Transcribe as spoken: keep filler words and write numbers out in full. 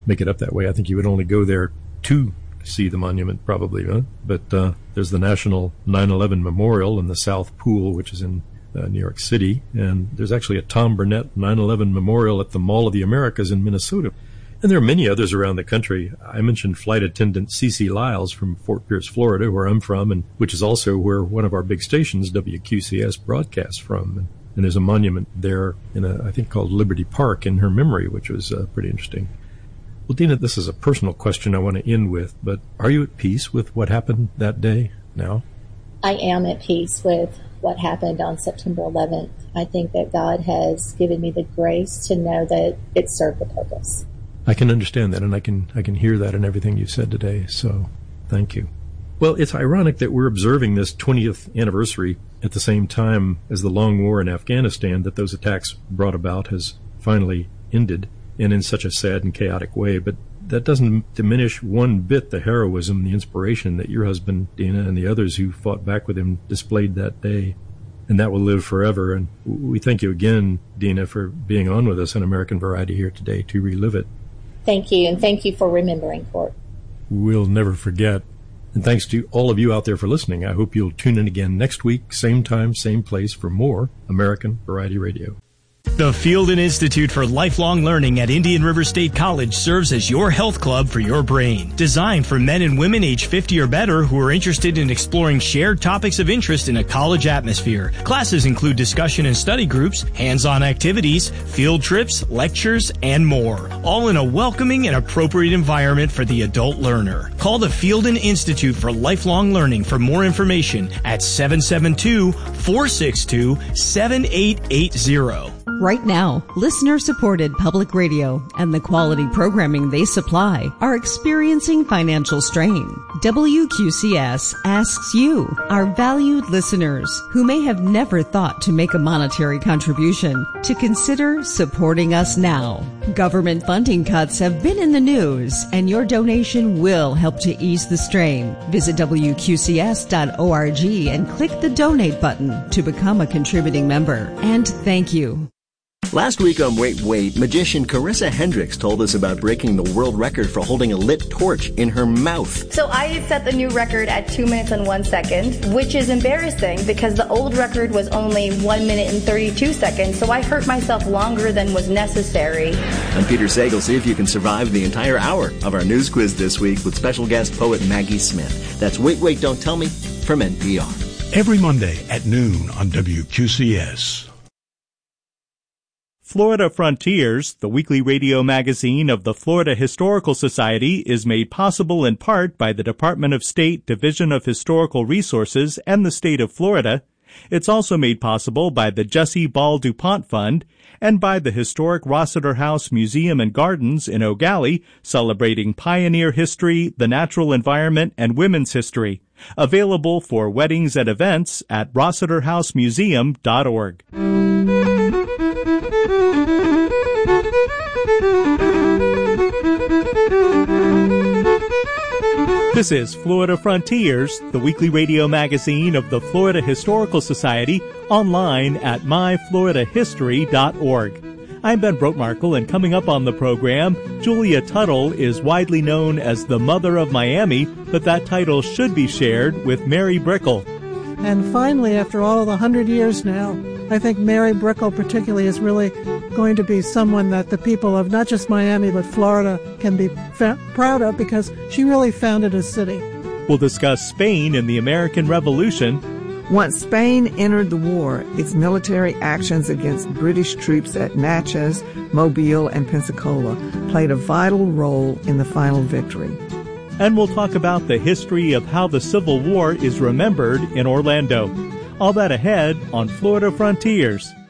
make it up that way. I think you would only go there to see the monument, probably. Huh? But uh, there's the National nine eleven Memorial in the South Pool, which is in uh, New York City. And there's actually a Tom Burnett nine eleven Memorial at the Mall of the Americas in Minnesota. And there are many others around the country. I mentioned Flight Attendant Cece Lyles from Fort Pierce, Florida, where I'm from, and which is also where one of our big stations, W Q C S, broadcasts from. And, and there's a monument there in a, I think, called Liberty Park in her memory, which was uh, pretty interesting. Well, Dina, this is a personal question I want to end with, but are you at peace with what happened that day now? I am at peace with what happened on September eleventh. I think that God has given me the grace to know that it served a purpose. I can understand that, and I can I can hear that in everything you've said today, so thank you. Well, it's ironic that we're observing this twentieth anniversary at the same time as the long war in Afghanistan that those attacks brought about has finally ended, and in such a sad and chaotic way. But that doesn't diminish one bit the heroism, the inspiration that your husband, Dina, and the others who fought back with him displayed that day. And that will live forever. And we thank you again, Dina, for being on with us on American Variety here today to relive it. Thank you, and thank you for remembering, Court. We'll never forget. And thanks to all of you out there for listening. I hope you'll tune in again next week, same time, same place, for more American Variety Radio. The Fielden Institute for Lifelong Learning at Indian River State College serves as your health club for your brain. Designed for men and women age fifty or better who are interested in exploring shared topics of interest in a college atmosphere. Classes include discussion and study groups, hands-on activities, field trips, lectures, and more. All in a welcoming and appropriate environment for the adult learner. Call the Fielden Institute for Lifelong Learning for more information at seven seven two, four six two, seven eight eight zero. Right now, listener-supported public radio and the quality programming they supply are experiencing financial strain. W Q C S asks you, our valued listeners, who may have never thought to make a monetary contribution, to consider supporting us now. Government funding cuts have been in the news, and your donation will help to ease the strain. Visit W Q C S dot org and click the donate button to become a contributing member. And thank you. Last week on Wait, Wait, magician Carissa Hendricks told us about breaking the world record for holding a lit torch in her mouth. So I set the new record at two minutes and one second, which is embarrassing because the old record was only one minute and thirty-two seconds, so I hurt myself longer than was necessary. I'm Peter Sagal. See if you can survive the entire hour of our news quiz this week with special guest poet Maggie Smith. That's Wait, Wait, Don't Tell Me from N P R. Every Monday at noon on W Q C S. Florida Frontiers, the weekly radio magazine of the Florida Historical Society, is made possible in part by the Department of State Division of Historical Resources and the state of Florida. It's also made possible by the Jessie Ball DuPont Fund and by the historic Rossiter House Museum and Gardens in Eau Gallie, celebrating pioneer history, the natural environment, and women's history. Available for weddings and events at rossiter house museum dot org. This is Florida Frontiers, the weekly radio magazine of the Florida Historical Society, online at my florida history dot org. I'm Ben Brotmarkle, and coming up on the program, Julia Tuttle is widely known as the Mother of Miami, but that title should be shared with Mary Brickell. And finally, after all of the hundred years now, I think Mary Brickell particularly is really going to be someone that the people of not just Miami but Florida can be fa- proud of because she really founded a city. We'll discuss Spain and the American Revolution. Once Spain entered the war, its military actions against British troops at Natchez, Mobile, and Pensacola played a vital role in the final victory. And we'll talk about the history of how the Civil War is remembered in Orlando. All that ahead on Florida Frontiers.